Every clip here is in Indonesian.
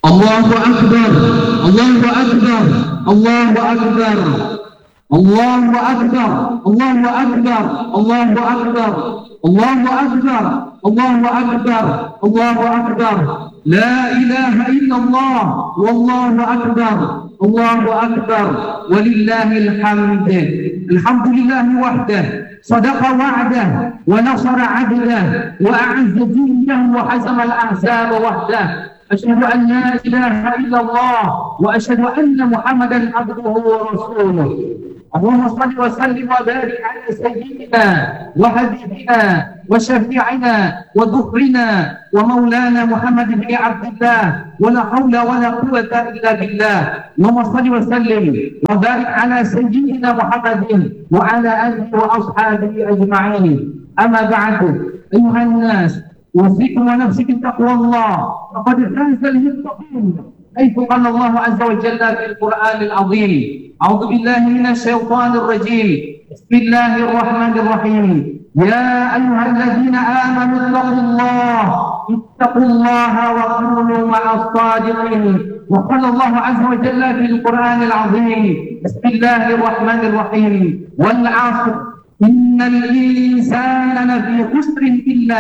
Allahu Akbar, Allahu Akbar, Allahu Akbar, Allahu Akbar, Allahu Akbar, Allahu Akbar, Allahu Akbar, Allahu Akbar, Allahu Akbar. La ilaha illallah, wallahu akbar, Allahu akbar, walillahil hamd. Alhamdulillahi wahdah, sadaqa wa'dah, wa nasara 'abdah, wa a'azza dinah, wa hazama al-ahzab wahdah. Asyhadu an la ilaha illallah wa asyhadu anna Muhammadan abduhu wa rasuluh. Allahumma shalli wa sallim wa barik ala sayyidina wa habibina wa syafi'ina wa dhukrina wa maulana Muhammad bin Abdullah wa la hawla wa la quwwata illa billah. Allahumma shalli wa sallim wa barik ala sayyidina Muhammadin wa ala alihi wa ashabihi ajma'in. Amma ba'du, ayuhan nas, أوصيكم ونفسي بتقوى الله فقد فاز المتقون حيث قال الله عز وجل في القرآن العظيم أعوذ بالله من الشيطان الرجيم بسم الله الرحمن الرحيم يا أيها الذين آمنوا اتقوا الله وكونوا مع الصادقين وقال الله عز وجل في القرآن العظيم بسم الله الرحمن الرحيم والعصر إن الإنسان لفي خسر إلا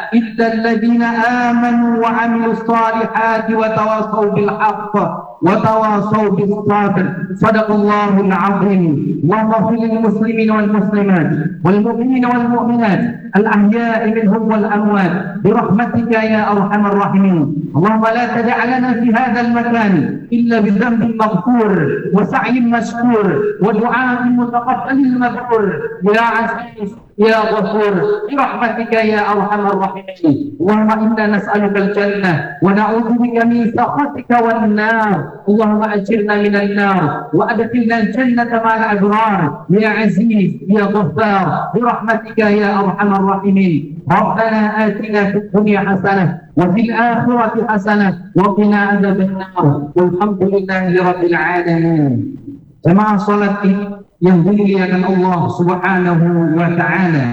الذين آمنوا وعملوا الصالحات وتواصوا بالحق وتواصوا بالصبر. صدق الله العظيم. اللهم اغفر للمسلمين والمسلمات والمؤمنين والمؤمنات الأحياء منهم والأموات برحمتك يا أرحم الراحمين. اللهم لا تدع لنا في هذا المكان إلا بذنب مغفور وسعي مشكور ودعاء متقبل مبرور يا عزيز يا غفور برحمتك يا أرحم الراحمين. اللهم إنا نسألك الجنة ونعوذ بك من سخطك والنار. اللهم أجرنا من النار وأدخلنا الجنة مع الأبرار يا عزيز يا غفار برحمتك يا أرحم الراحمين. ربنا آتنا في الدنيا حسنة وفي الآخرة حسنة وقنا عذاب النار والحمد لله رب العالمين. Jemaah salat yang dimuliakan Allah Subhanahu wa taala.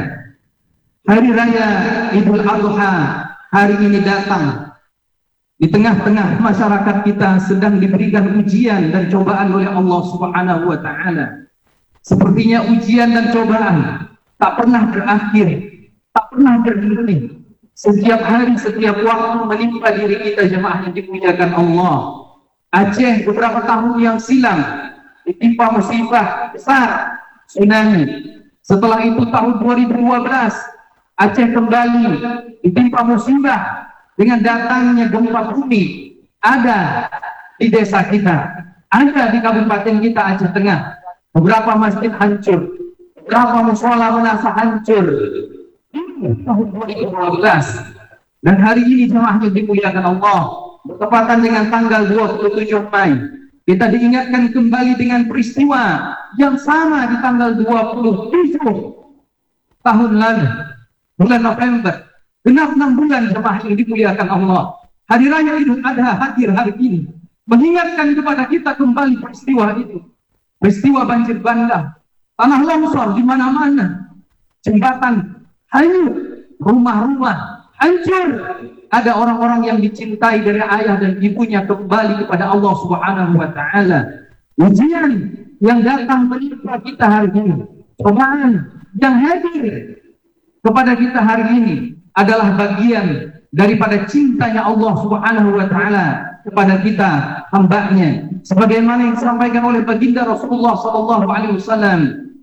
Hari raya Idul Adha hari ini datang. Di tengah-tengah masyarakat kita sedang diberikan ujian dan cobaan oleh Allah Subhanahu wa taala. Sepertinya ujian dan cobaan tak pernah berakhir, tak pernah berhenti. Setiap hari, setiap waktu menimpa diri kita jemaah yang dimuliakan Allah. Aceh beberapa tahun yang silam ditimpa musibah besar, tsunami. Setelah itu tahun 2012 Aceh kembali ditimpa musibah dengan datangnya gempa bumi. Ada di desa kita, ada di kabupaten kita Aceh Tengah. Beberapa masjid hancur, beberapa mushola menasa hancur. Tahun 2012 dan hari ini jemaah yang dimuliakan Allah bertepatan dengan tanggal 27 Mei. Kita diingatkan kembali dengan peristiwa yang sama di tanggal 27 tahun lalu, bulan November. Genap 6 bulan jemaah yang dimuliakan Allah. Hari Raya Idul Adha hadir hari ini, mengingatkan kepada kita kembali peristiwa itu. Peristiwa banjir bandang, tanah longsor di mana-mana, jembatan hanyut, rumah-rumah hancur. Ada orang-orang yang dicintai dari ayah dan ibunya kembali kepada Allah Subhanahu wa taala. Ujian yang datang menimpa kita hari ini, cobaan yang hadir kepada kita hari ini adalah bagian daripada cintanya Allah Subhanahu wa taala kepada kita hambanya. Sebagaimana yang disampaikan oleh baginda Rasulullah sallallahu alaihi wasallam,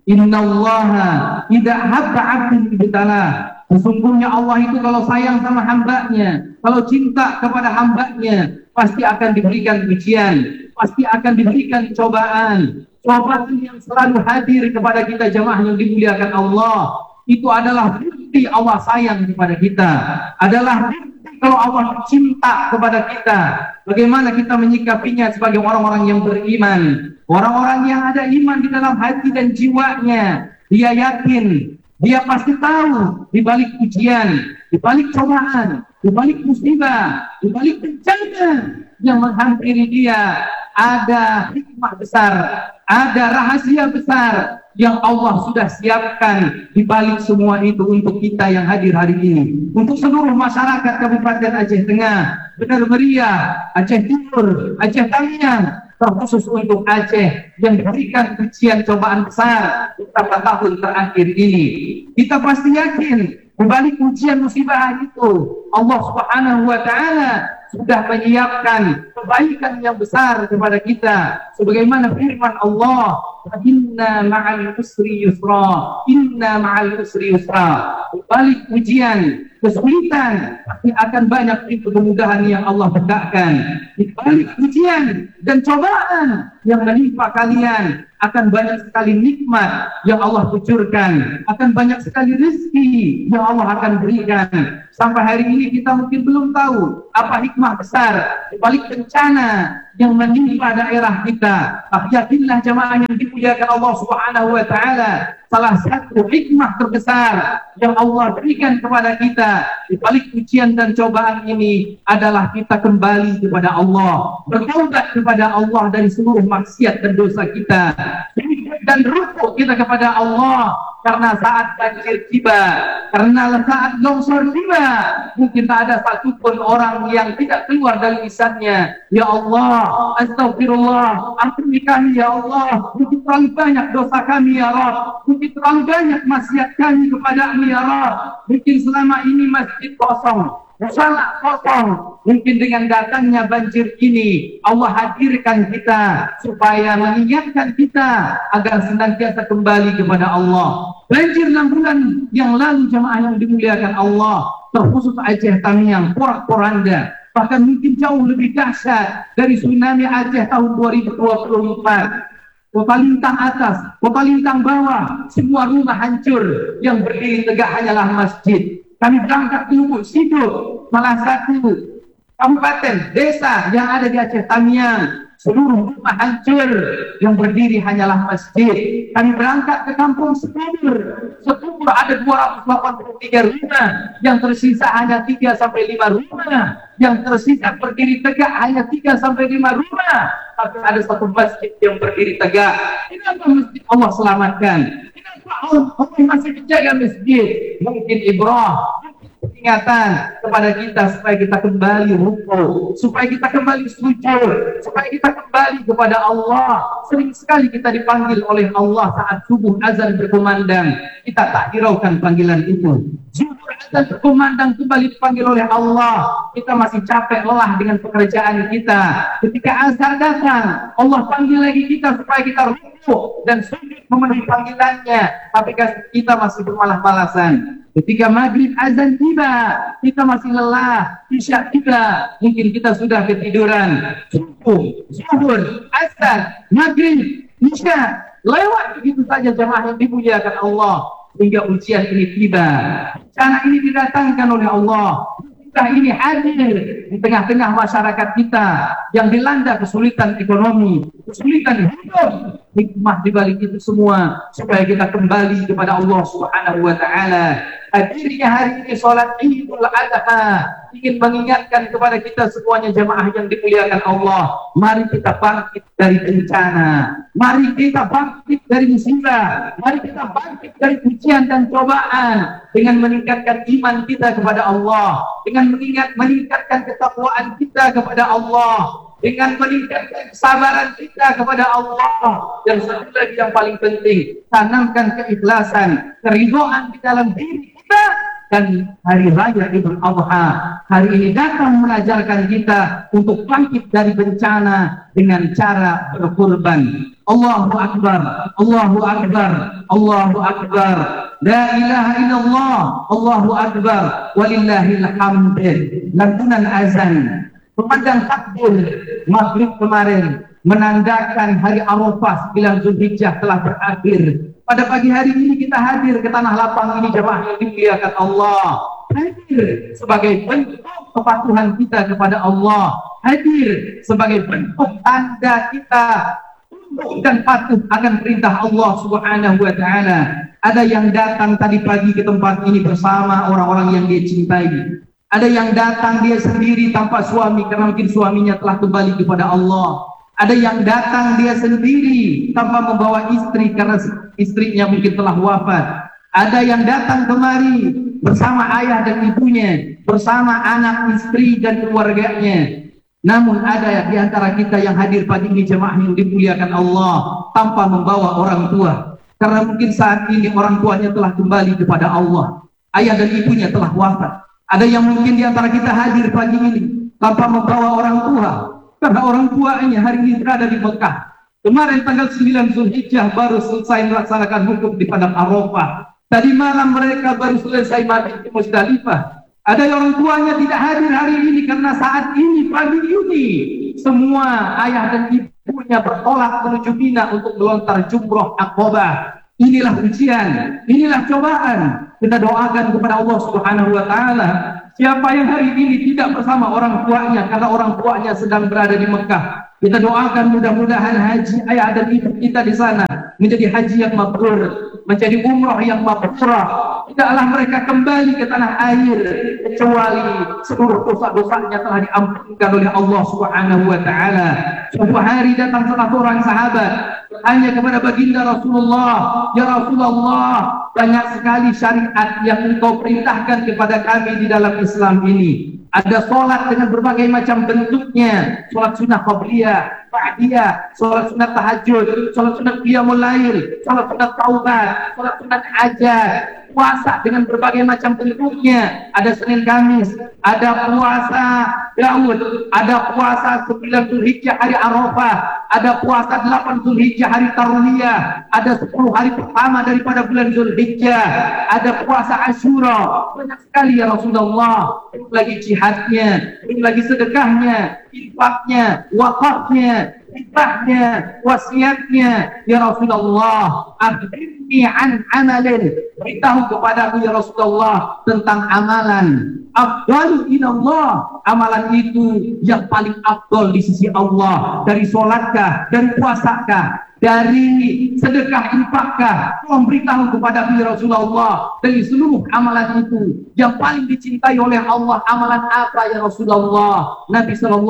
"Innallaha idza habba 'abdin ibtala." Sesungguhnya Allah itu kalau sayang sama hambanya, kalau cinta kepada hambanya, pasti akan diberikan ujian, pasti akan diberikan cobaan. Cobaan yang selalu hadir kepada kita jemaah yang dimuliakan Allah, itu adalah bukti Allah sayang kepada kita, adalah bukti kalau Allah cinta kepada kita. Bagaimana kita menyikapinya sebagai orang-orang yang beriman, orang-orang yang ada iman di dalam hati dan jiwanya. Dia yakin, dia pasti tahu di balik ujian, di balik cobaan, di balik musibah, di balik bencana yang menghampiri dia ada hikmah besar, ada rahasia besar yang Allah sudah siapkan di balik semua itu untuk kita yang hadir hari ini, untuk seluruh masyarakat Kabupaten Aceh Tengah, Benar Meriah, Aceh Timur, Aceh Tamiang, terkhusus untuk Aceh yang diberikan ujian cobaan besar beberapa tahun terakhir ini. Kita pasti yakin di balik ujian musibah itu Allah Subhanahu wa taala sudah menyiapkan kebaikan yang besar kepada kita, sebagaimana firman Allah, inna ma'al usri yusra, inna ma'al usri yusra. Di balik ujian, kesulitan, pasti akan banyak pintu kemudahan yang Allah tegakkan. Di balik ujian dan cobaan yang menimpa kalian, akan banyak sekali nikmat yang Allah kucurkan, akan banyak sekali rezeki yang Allah akan berikan. Sampai hari ini kita mungkin belum tahu apa hikmah besar di balik bencana yang menimpa daerah kita. Tapi yakinlah jamaah yang dimuliakan Allah Subhanahu wa taala, salah satu hikmah terbesar yang Allah berikan kepada kita di balik ujian dan cobaan ini adalah kita kembali kepada Allah, bertaubat kepada Allah dari seluruh maksiat dan dosa kita, dan rukuk kita kepada Allah. Karena saat banjir tiba, karena saat longsor tiba, mungkin tak ada satupun orang yang tidak keluar dari lisannya, ya Allah, astagfirullah, ampuni kami ya Allah, mungkin terlalu banyak dosa kami ya Rabb, mungkin terlalu banyak maksiat kami kepada-Mu ya Rabb, mungkin selama ini masjid kosong, salat kosong. Mungkin dengan datangnya banjir ini Allah hadirkan kita supaya mengingatkan kita agar senantiasa kembali kepada Allah. Banjir 6 bulan yang lalu jamaah yang dimuliakan Allah, terkhusus Aceh Tamiang, porak-poranda, bahkan mungkin jauh lebih dahsyat dari tsunami Aceh tahun 2024. Kota Lintang atas, Kota Lintang bawah, semua rumah hancur, yang berdiri tegak hanyalah masjid. Kami berangkat ke Lubuk Siduk, salah satu kabupaten, desa yang ada di Aceh Tamiang, seluruh rumah hancur, yang berdiri hanyalah masjid. Kami berangkat ke kampung Setumur ada 283 rumah, yang tersisa hanya 3-5 rumah, yang tersisa berdiri tegak hanya 3-5 rumah. Tapi ada satu masjid yang berdiri tegak. Kenapa masjid Allah selamatkan? Kenapa Allah masih menjaga masjid? Mungkin ibrah, peringatan kepada kita supaya kita kembali rukuk, supaya kita kembali sujud, supaya kita kembali kepada Allah. Sering sekali kita dipanggil oleh Allah saat subuh azan berkumandang, kita tak hiraukan panggilan itu. Zuhur azan berkumandang kembali dipanggil oleh Allah, kita masih capek lelah dengan pekerjaan kita. Ketika azan datang, Allah panggil lagi kita supaya kita rukuk dan sujud memenuhi panggilannya, tapi kita masih bermalas-malasan. Ketika maghrib azan tiba, kita masih lelah. Isya tiba, mungkin kita sudah ketiduran. Subuh, zuhur, azan, maghrib, isya, lewat begitu saja jamaah yang dimuliakan Allah. Hingga ujian ini tiba. Bencana ini didatangkan oleh Allah. Kita ini hadir di tengah-tengah masyarakat kita yang dilanda kesulitan ekonomi, kesulitan hidup. Hikmah dibalik itu semua supaya kita kembali kepada Allah Subhanahu wa taala. Hadirnya hari ini sholat Idul Adha ingin mengingatkan kepada kita semuanya jamaah yang dimuliakan Allah. Mari kita bangkit dari bencana, mari kita bangkit dari musibah, mari kita bangkit dari ujian dan cobaan dengan meningkatkan iman kita kepada Allah, dengan meningkatkan ketakwaan kita kepada Allah, dengan meningkatkan kesabaran kita kepada Allah. Dan satu lagi yang paling penting, tanamkan keikhlasan, keridhaan di dalam diri kita. Dan hari raya Idul Adha hari ini datang mengajarkan kita untuk bangkit dari bencana dengan cara berkorban. Allahu Akbar, Allahu Akbar, Allahu Akbar, la ilaha illallah, Allahu Akbar, walillahil hamd. Lantunan azan, pemandang takbir maghrib kemarin menandakan hari Arafah 9 Zulhijjah telah berakhir. Pada pagi hari ini kita hadir ke tanah lapang ini jemaah yang dimuliakan Allah. Hadir sebagai bentuk kepatuhan kita kepada Allah. Hadir sebagai bentuk tanda kita tunduk dan patuh akan perintah Allah Subhanahu wa taala. Ada yang datang tadi pagi ke tempat ini bersama orang-orang yang dia cintai. Ada yang datang dia sendiri tanpa suami karena mungkin suaminya telah kembali kepada Allah. Ada yang datang dia sendiri tanpa membawa istri karena istrinya mungkin telah wafat. Ada yang datang kemari bersama ayah dan ibunya, bersama anak, istri dan keluarganya. Namun ada di antara kita yang hadir pagi ini jemaah yang dimuliakan Allah tanpa membawa orang tua. Karena mungkin saat ini orang tuanya telah kembali kepada Allah. Ayah dan ibunya telah wafat. Ada yang mungkin di antara kita hadir pagi ini tanpa membawa orang tua. Karena orang tuanya hari ini berada di Mekah. Kemarin tanggal 9 Zulhijjah baru selesai melaksanakan hukum di Padang Arafah. Tadi malam mereka baru selesai mati di Musdalifah. Ada orang tuanya tidak hadir hari ini karena saat ini pagi ini semua ayah dan ibunya bertolak menuju Mina untuk melontar jumroh Aqabah. Inilah ujian, inilah cobaan. Kita doakan kepada Allah Subhanahu wa taala, siapa yang hari ini tidak bersama orang tuanya karena orang tuanya sedang berada di Mekah, kita doakan mudah-mudahan haji ayah dan ibu kita di sana menjadi haji yang mabrur, menjadi umrah yang mabrurah. Tidaklah mereka kembali ke tanah air kecuali seluruh dosa-dosanya telah diampunkan oleh Allah Subhanahu wa taala. Suatu hari datang salah seorang sahabat hanya kepada baginda Rasulullah, "Ya Rasulullah, banyak sekali syariat yang engkau perintahkan kepada kami di dalam Islam ini. Ada sholat dengan berbagai macam bentuknya, sholat sunnah qabliyah, ba'diyah, sholat sunat tahajud, sholat sunat qiyamul lail, sholat sunat taubat, sholat sunat hajat, puasa dengan berbagai macam bentuknya. Ada Senin Kamis, ada puasa Daud, ada puasa 9 Zulhijjah hari Arafah, ada puasa 8 Zulhijjah hari Tarwiyah, ada 10 hari pertama daripada bulan Zulhijjah, ada puasa Asyura. Banyak sekali ya Rasulullah. Belum lagi jihadnya, belum lagi sedekahnya, infaknya, wakafnya, hibahnya, wasiatnya. Ya Rasulullah, akhbirni an amalin, beritahu kepadaku ya Rasulullah tentang amalan afdalu inallah, amalan itu yang paling afdal di sisi Allah. Dari sholatkah, dari puasakah, dari sedekah infakkah? Tolong beritahu kepada ya Rasulullah, dari seluruh amalan itu yang paling dicintai oleh Allah, amalan apa ya Rasulullah? Nabi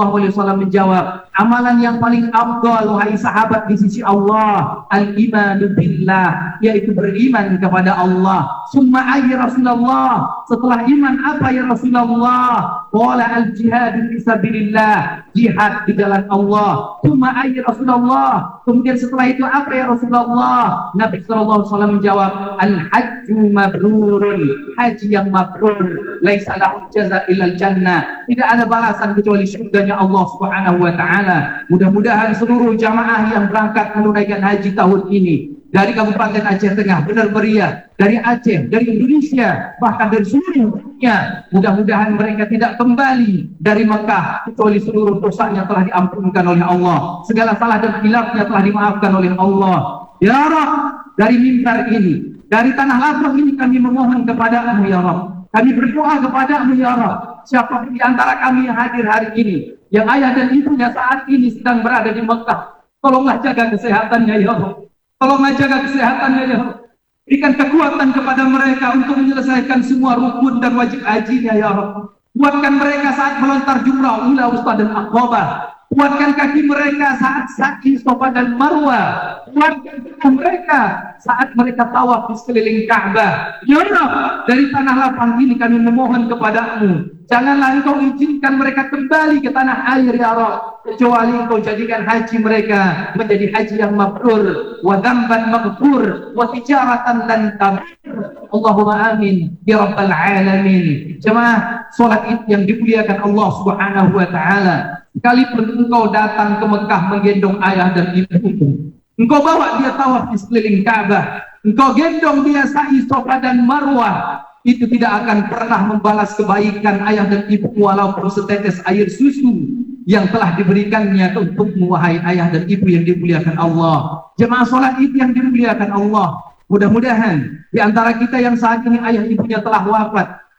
SAW menjawab, amalan yang paling afdal wahai sahabat di sisi Allah, al-imanu billah, yaitu beriman kepada Allah. Summa ayy Rasulullah, setelah iman apa ya Rasulullah? Qala al-jihadu fisabilillah, jihad di jalan Allah. Summa ayy Rasulullah, kemudian setelah itu apa ya Rasulullah? Nabi SAW menjawab, al-hajju mabrurun, haji yang mabrur, laisa lahu jaza illal jannah, tidak ada balasan kecuali surganya Allah Subhanahu wa taala. Mudah-mudahan seluruh jamaah yang berangkat menunaikan haji tahun ini dari Kabupaten Aceh Tengah benar meriah, dari Aceh, dari Indonesia, bahkan dari seluruh dunia, mudah-mudahan mereka tidak kembali dari Mekah kecuali seluruh dosanya telah diampunkan oleh Allah, segala salah dan khilafnya telah dimaafkan oleh Allah. Ya Rabb, dari mimbar ini, dari tanah lapang ini kami memohon kepadamu ya Rabb, kami berdoa kepadamu ya Rabb, siapa di antara kami yang hadir hari ini, yang ayah dan ibunya saat ini sedang berada di Mekah, tolonglah jaga kesehatannya ya Rabb, tolonglah jaga kesehatannya ya Rabb. Berikan kekuatan kepada mereka untuk menyelesaikan semua rukun dan wajib hajinya ya Rabb. Kuatkan mereka saat melontar jumrah ula usta dan Aqabah. Kuatkan kaki mereka saat sa'i Safa dan Marwah. Kuatkan tubuh mereka saat mereka tawaf di sekeliling Ka'bah. Ya Rabb, dari tanah lapang ini kami memohon kepadamu, janganlah engkau izinkan mereka kembali ke tanah air ya Rabb, kecuali engkau jadikan haji mereka menjadi haji yang mabrur, wa dzamban maghfur, wa tijaratan lan tabur. Allahumma amin ya rabbal alamin. Jemaah salat Id yang dimuliakan Allah Subhanahu wa taala, sekalipun engkau datang ke Mekah menggendong ayah dan ibumu, engkau bawa dia tawaf di sekeliling Ka'bah, engkau gendong dia sa'i Safa dan Marwah, itu tidak akan pernah membalas kebaikan ayah dan ibu walaupun setetes air susu yang telah diberikannya untukmu wahai ayah dan ibu yang dimuliakan Allah. Jemaah salat Id yang dimuliakan Allah, mudah-mudahan di antara kita yang saat ini ayah ibunya telah wafat,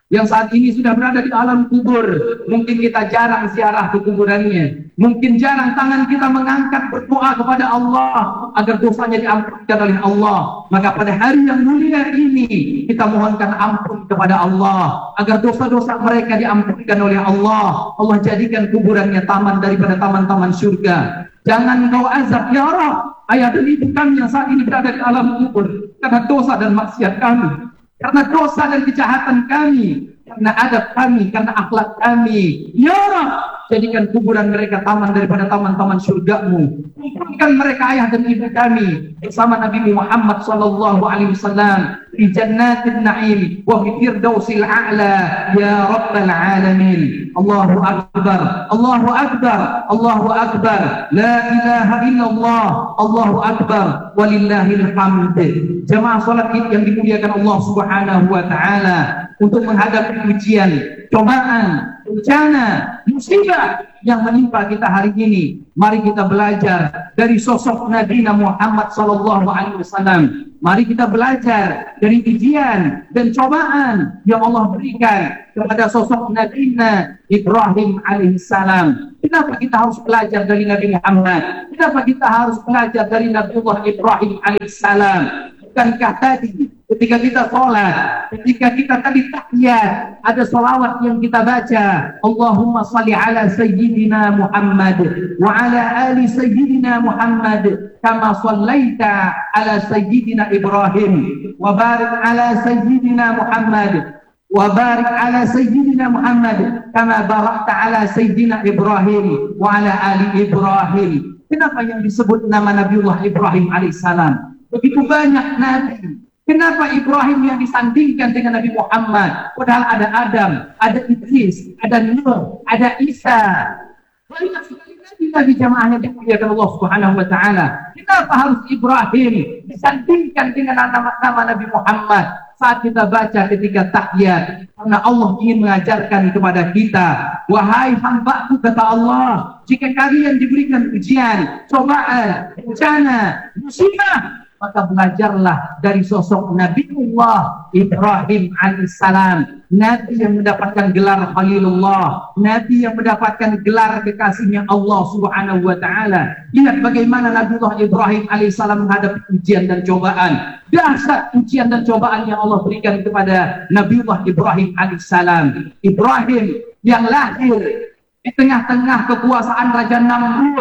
yang saat ini sudah berada di alam kubur. Mungkin kita jarang ziarah ke kuburannya, mungkin jarang tangan kita mengangkat berdoa kepada Allah agar dosanya diampunkan oleh Allah. Maka pada hari yang mulia ini kita mohonkan ampun kepada Allah agar dosa-dosa mereka diampunkan oleh Allah. Allah jadikan kuburannya taman daripada taman-taman surga. Jangan kau azab ya Rabb ayah dan ibu kami yang saat ini berada di alam kubur karena dosa dan maksiat kami, karena dosa dan kejahatan kami, karena adab kami, karena akhlak kami. Ya Rabb, jadikan kuburan mereka taman daripada taman-taman surga-Mu. Kumpulkan mereka ayah dan ibu kami bersama Nabi Muhammad sallallahu alaihi wasallam di jannatin na'im wa fi firdausil a'la ya rabbal alamin. Allahu akbar, Allahu akbar, Allahu akbar, la ilaha illallah, Allahu akbar, walillahil hamd. Jamaah salat Id yang dimuliakan Allah Subhanahu wa taala, untuk menghadapi ujian, cobaan, bencana, musibah yang menimpa kita hari ini, mari kita belajar dari sosok Nabi Muhammad sallallahu alaihi wasallam. Mari kita belajar dari ujian dan cobaan yang Allah berikan kepada sosok Nabi Ibrahim alaihissalam. Kenapa kita harus belajar dari Nabi Muhammad? Kenapa kita harus belajar dari Nabiullah Ibrahim alaihissalam? Bukankah tadi ketika kita sholat, ketika kita tadi tahiyat, ada sholawat yang kita baca, Allahumma salli ala Sayyidina Muhammad wa ala ali Sayyidina Muhammad kama sallaita ala Sayyidina Ibrahim wa barik ala Sayyidina Muhammad wa barik ala Sayyidina Muhammad kama barakta ala Sayyidina Ibrahim wa ala ali Ibrahim. Kenapa yang disebut nama Nabiullah Ibrahim alaihissalam? Begitu banyak nabi. Kenapa Ibrahim yang disandingkan dengan Nabi Muhammad? Padahal ada Adam, ada Idris, ada Nuh, ada Isa. Banyak sekali nabi jamaahnya dimuliakan Allah Subhanahu wa taala. Kenapa harus Ibrahim disandingkan dengan nama Nabi Muhammad saat kita baca ketika tahiyat? Karena Allah ingin mengajarkan kepada kita, wahai hamba-Ku, kata Allah, jika kalian diberikan ujian, cobaan, bencana, musibah, maka belajarlah dari sosok Nabiullah Ibrahim alaihissalam, Nabi yang mendapatkan gelar Khalilullah, Nabi yang mendapatkan gelar kekasihnya Allah Subhanahu wa taala. Lihat bagaimana Nabiullah Ibrahim alaihissalam menghadapi ujian dan cobaan. Dahsyat ujian dan cobaan yang Allah berikan kepada Nabiullah Ibrahim alaihissalam. Ibrahim yang lahir di tengah-tengah kekuasaan Raja Namrud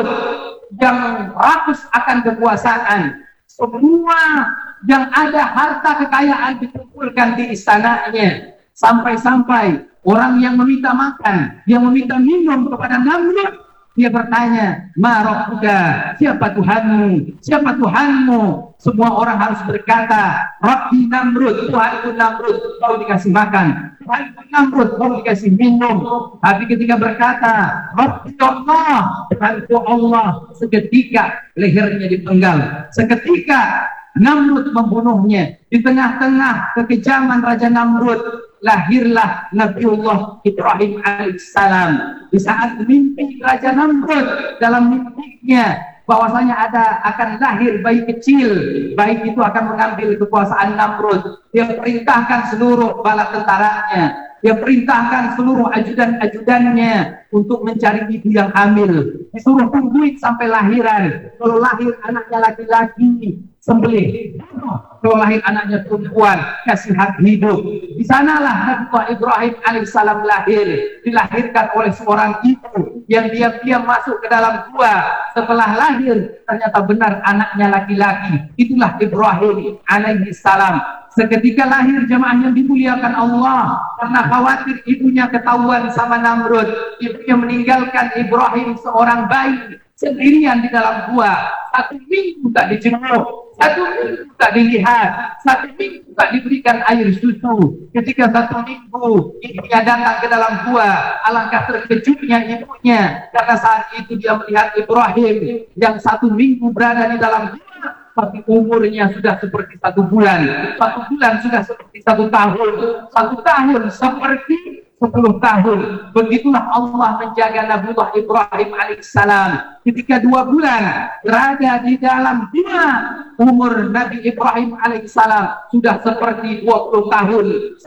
yang rakus akan kekuasaan. Semua yang ada harta kekayaan dikumpulkan di istananya. Sampai-sampai orang yang meminta makan, yang meminta minum kepada Namrud, dia bertanya, Ma Rabbuka, siapa Tuhanmu? Siapa Tuhanmu? Semua orang harus berkata, Rabbi Namrud, Tuhanku Namrud, baru dikasih makan. Tuhanku Namrud, baru dikasih minum. Tapi ketika berkata, Rabbi Allah, Tuhanku Allah, seketika lehernya dipenggal. Seketika Namrud membunuhnya. Di tengah-tengah kekejaman Raja Namrud, lahirlah Nabiullah Ibrahim alaihissalam. Di saat mimpi Raja Namrud, dalam mimpinya bahwasanya akan lahir bayi kecil, bayi itu akan mengambil kekuasaan Namrud. Dia perintahkan seluruh bala tentaranya, dia perintahkan seluruh ajudan-ajudannya untuk mencari ibu yang hamil. Disuruh tungguin sampai lahiran. Kalau lahir anaknya laki-laki, sembelih. Kalau lahir anaknya perempuan, kasih hak hidup. Di sanalah Nabiullah Ibrahim alaihissalam lahir. Dilahirkan oleh seorang ibu yang diam-diam masuk ke dalam gua. Setelah lahir, ternyata benar anaknya laki-laki. Itulah Ibrahim alaihissalam. Seketika lahir jemaah yang dimuliakan Allah, karena khawatir ibunya ketahuan sama Namrud, ibunya meninggalkan Ibrahim seorang bayi sendirian di dalam gua. 1 minggu tak dijenguk, 1 minggu tak dilihat, 1 minggu tak diberikan air susu. Ketika 1 minggu ibunya datang ke dalam gua, alangkah terkejutnya ibunya, karena saat itu dia melihat Ibrahim yang 1 minggu berada di dalam gua, tapi umurnya sudah seperti 1 bulan. 1 bulan sudah seperti 1 tahun. 1 tahun seperti 10 tahun. Begitulah Allah menjaga Nabiullah Ibrahim alaihissalam. Ketika 2 bulan berada di dalam gua, umur Nabi Ibrahim alaihissalam sudah seperti 20 tahun. Saat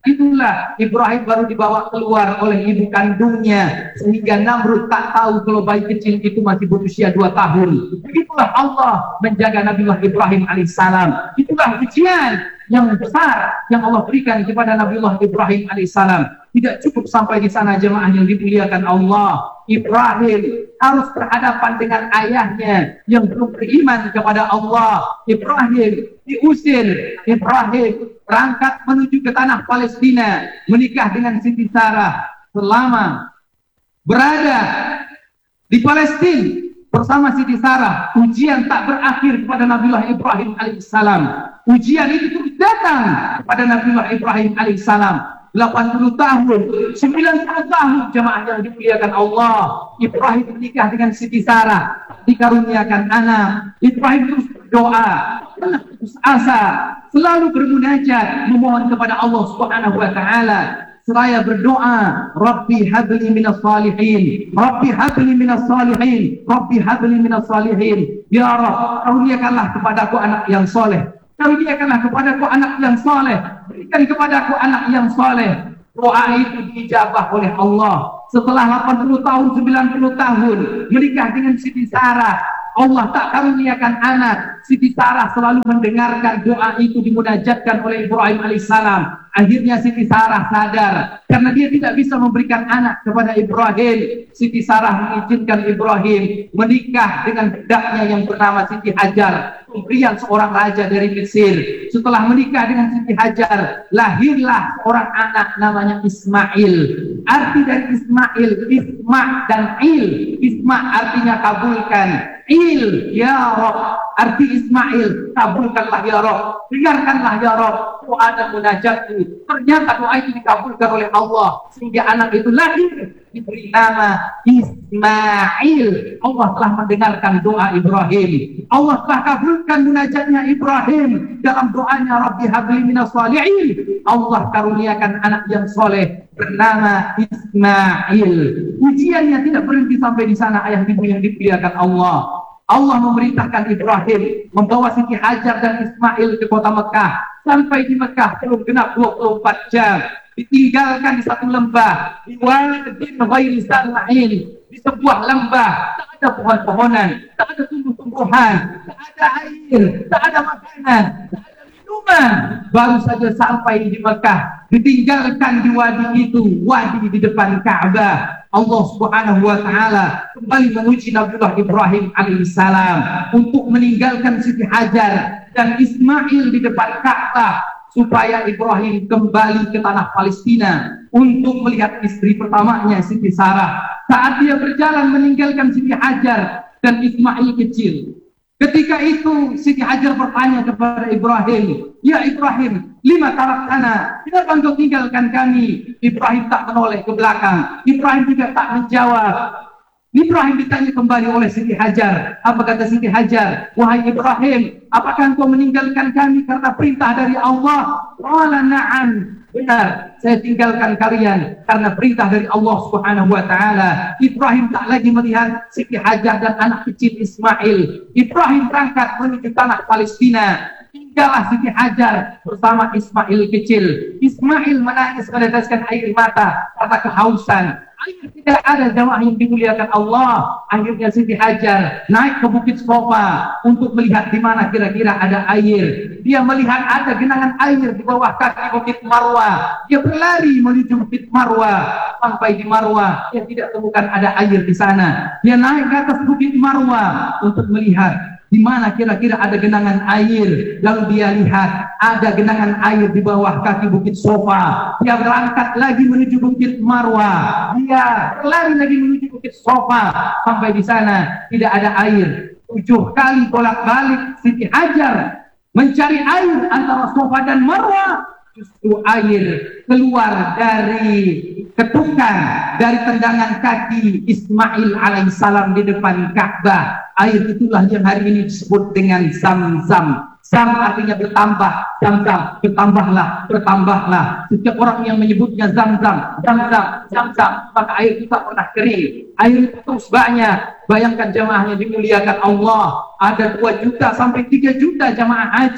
Itulah Ibrahim baru dibawa keluar oleh ibu kandungnya sehingga Namrud tak tahu kalau bayi kecil itu masih berusia 2 tahun. Begitulah Allah menjaga Nabiullah Ibrahim alaihissalam. Itulah ujian yang besar yang Allah berikan kepada Nabiullah Ibrahim alaihissalam. Tidak cukup sampai di sana jemaah yang dimuliakan Allah. Ibrahim harus berhadapan dengan ayahnya yang belum beriman kepada Allah. Ibrahim diusir. Ibrahim berangkat menuju ke tanah Palestina, menikah dengan Siti Sarah. Selama berada di Palestina bersama Siti Sarah, ujian tak berakhir kepada Nabiullah Ibrahim alaihissalam. Ujian itu terus datang kepada Nabiullah Ibrahim alaihissalam. 80 tahun, 90 tahun jemaah yang dimuliakan Allah. Ibrahim menikah dengan Siti Sarah, dikaruniakan anak. Ibrahim terus berdoa, putus asa, selalu bermunajat, memohon kepada Allah Subhanahu wa taala. Seraya berdoa, Rabbi habli minas salihin, Rabbi habli minas salihin, Rabbi habli minas salihin. Ya Rabb, karuniakanlah kepadaku anak yang soleh. Karuniakanlah kepadaku anak yang soleh. Berikan kepadaku anak yang soleh. Doa itu dijabah oleh Allah. Setelah 80 tahun, 90 tahun menikah dengan Siti Sarah, Allah tak karuniakan anak. Siti Sarah selalu mendengarkan doa itu dimunajatkan oleh Ibrahim alaihissalam. Akhirnya Siti Sarah sadar karena dia tidak bisa memberikan anak kepada Ibrahim. Siti Sarah mengizinkan Ibrahim menikah dengan budaknya yang bernama Siti Hajar, pemberian seorang raja dari Mesir. Setelah menikah dengan Siti Hajar, lahirlah seorang anak namanya Ismail. Arti dari Ismail, Isma dan Il. Isma artinya kabulkan, Il, ya Rabb. Arti Ismail, kabulkanlah ya Rabb, dengarkanlah ya Rabb doa dan munajatku. Ternyata doa itu dikabulkan oleh Allah sehingga anak itu lahir, diberi nama Ismail. Allah telah mendengarkan doa Ibrahim. Allah telah kabulkan munajatnya Ibrahim dalam doanya Rabbi habli minas salihin. Allah karuniakan anak yang soleh bernama Ismail. Ujiannya tidak berhenti sampai di sana ayah ibu yang dimuliakan Allah. Allah memerintahkan Ibrahim membawa Siti Hajar dan Ismail ke kota Mekah. Sampai di Mekah belum genap 24 jam. Ditinggalkan di satu lembah, di wadin ghairi zar'in, di sebuah lembah, tak ada pohon-pohonan, tak ada tumbuh-tumbuhan, tak ada air, tak ada makanan, tak ada minuman. Baru saja sampai di Mekah, ditinggalkan di wadi itu, wadi di depan Ka'bah. Allah Subhanahu wa taala kembali menguji Nabiullah Ibrahim alaihissalam untuk meninggalkan Siti Hajar dan Ismail di depan Ka'bah supaya Ibrahim kembali ke tanah Palestina untuk melihat istri pertamanya Siti Sarah. Saat dia berjalan meninggalkan Siti Hajar dan Ismail kecil, ketika itu Siti Hajar bertanya kepada Ibrahim, "Ya Ibrahim, lima taraktana? Kenapa engkau tinggalkan kami?" Ibrahim tak menoleh ke belakang. Ibrahim juga tak menjawab. Ibrahim ditanya kembali oleh Siti Hajar. Apa kata Siti Hajar? "Wahai Ibrahim, apakah engkau meninggalkan kami karena perintah dari Allah?" Qala na'am. Benar, saya tinggalkan kalian karena perintah dari Allah Subhanahu wa taala. Ibrahim tak lagi melihat Siti Hajar dan anak kecil Ismail. Ibrahim berangkat menuju tanah Palestina. Tinggallah Siti Hajar bersama Ismail kecil. Ismail menangis meneteskan air mata karena kehausan. Air tidak ada jamaah yang dimuliakan Allah. Akhirnya Siti Hajar naik ke Bukit Sofa untuk melihat di mana kira-kira ada air. Dia melihat ada genangan air di bawah kaki Bukit Marwah. Dia berlari menuju Bukit Marwah. Sampai di Marwah, dia tidak temukan ada air di sana. Dia naik ke atas Bukit Marwah untuk melihat di mana kira-kira ada genangan air. Lalu dia lihat ada genangan air di bawah kaki Bukit Sofa. Dia berangkat lagi menuju Bukit Marwah. Dia berlari lagi menuju Bukit Sofa. Sampai di sana tidak ada air. 7 kali bolak-balik Siti Hajar mencari air antara Sofa dan Marwah. Justru air keluar dari ketukan, dari tendangan kaki Ismail alaihissalam di depan Ka'bah. Air itulah yang hari ini disebut dengan Zam-Zam. Zam artinya bertambah, Zam-Zam, bertambahlah, bertambahlah. Setiap orang yang menyebutnya Zam-Zam, Zam-Zam, Zam-Zam, maka air itu tak pernah kering. Air itu terus banyak. Bayangkan jamaahnya dimuliakan Allah. Ada 2 juta sampai 3 juta jamaah haji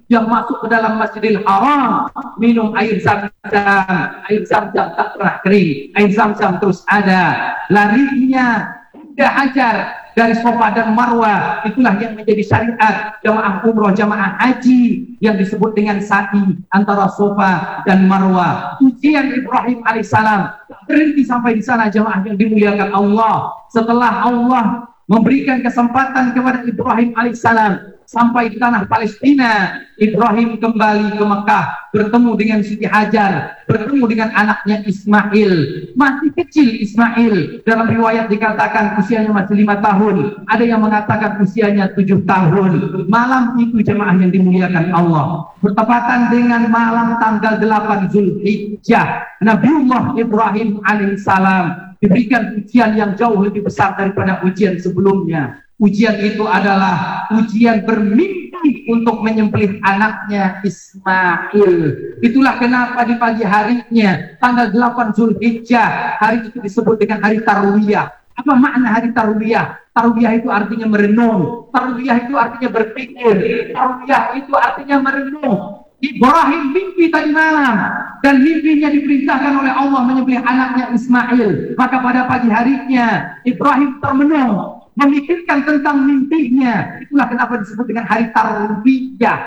yang masuk ke dalam Masjidil Haram, minum air zam-zam tak pernah kering, air zam-zam terus ada. Larinya udah hajar dari Safa dan Marwah, itulah yang menjadi syariat jamaah umroh, jamaah haji yang disebut dengan sa'i antara Safa dan Marwah. Ujian Ibrahim alaihissalam berhenti sampai di sana, jamaah yang dimuliakan Allah. Setelah Allah memberikan kesempatan kepada Ibrahim alaihissalam sampai di tanah Palestina, Ibrahim kembali ke Mekah, bertemu dengan Siti Hajar, bertemu dengan anaknya Ismail. Masih kecil Ismail, dalam riwayat dikatakan usianya masih 5 tahun, ada yang mengatakan usianya 7 tahun. Malam itu jemaah yang dimuliakan Allah, bertepatan dengan malam tanggal 8 Zulhijjah, Nabiullah Ibrahim alaihissalam diberikan ujian yang jauh lebih besar daripada ujian sebelumnya. Ujian itu adalah ujian bermimpi untuk menyembelih anaknya Ismail. Itulah kenapa di pagi harinya tanggal 8 Zulhijjah, hari itu disebut dengan hari Tarwiyah. Apa makna hari Tarwiyah? Tarwiyah itu artinya merenung, Tarwiyah itu artinya berpikir, Tarwiyah itu artinya merenung. Ibrahim mimpi tadi malam, dan mimpinya diperintahkan oleh Allah menyembelih anaknya Ismail. Maka pada pagi harinya Ibrahim termenung, memikirkan tentang mimpinya. Itulah kenapa disebut dengan hari Tarwiyah.